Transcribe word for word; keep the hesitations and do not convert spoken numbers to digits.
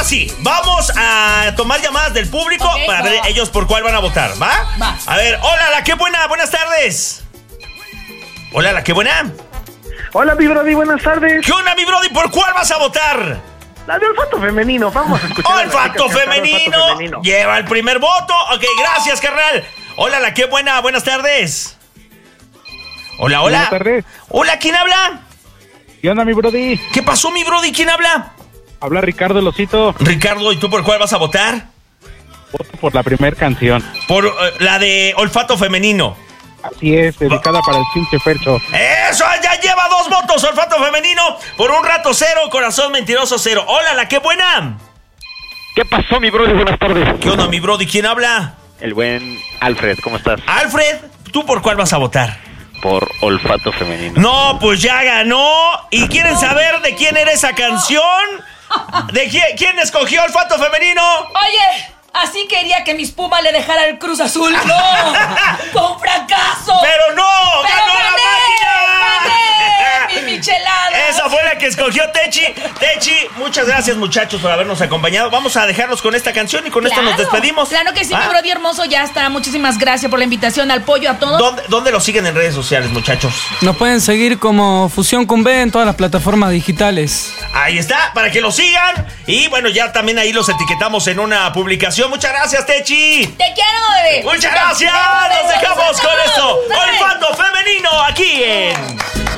sí, vamos a tomar llamadas del público okay, para va. ver ellos por cuál van a votar, ¿va? Va. A ver, hola, la que buena, buenas tardes. Hola, la que buena. Hola, mi brody, buenas tardes. ¿Qué onda, mi brody? ¿Por cuál vas a votar? La de olfato femenino, vamos a escuchar. ¡Olfato femenino! olfato femenino! Lleva el primer voto. Ok, gracias, carnal. Hola, la que buena, buenas tardes. Hola, hola. Buenas tardes. Hola, ¿quién habla? ¿Qué onda, mi brody? ¿Qué pasó, mi brody? ¿Quién habla? Habla Ricardo Losito. Ricardo, ¿y tú por cuál vas a votar? Voto por la primera canción. Por uh, la de olfato femenino. Así es, dedicada para el pinche Fercho. ¡Eso! Ya lleva dos votos, olfato femenino. Por un rato cero, corazón mentiroso cero. Hola, la que buena. ¿Qué pasó, mi brody? Buenas tardes. ¿Qué onda, mi brody? ¿Quién habla? El buen Alfred, ¿cómo estás? Alfred, ¿tú por cuál vas a votar? Por olfato femenino. No, pues ya ganó. ¿Y quieren saber de quién era esa canción? ¿De quién, quién escogió olfato femenino? Oye, así quería que mis Pumas le dejara el Cruz Azul. ¡No! ¡Fue un fracaso! ¡Pero no! ¡Pero ¡Ganó gané! la máquina! ¡Gané! ¡Mi michelada! Esa fue la que escogió Techi. Techi, muchas gracias, muchachos, por habernos acompañado. Vamos a dejarlos con esta canción y con claro, esto nos despedimos. Claro que sí, ¿Ah? mi brody hermoso, ya está. Muchísimas gracias por la invitación, al pollo, a todos. ¿Dónde, ¿Dónde los siguen en redes sociales, muchachos? Nos pueden seguir como Fusión con B en todas las plataformas digitales. Ahí está, para que lo sigan. Y bueno, ya también ahí los etiquetamos en una publicación. Muchas gracias, Techi. Te quiero, bebé. Muchas gracias. Nos dejamos con esto. Olfato femenino aquí en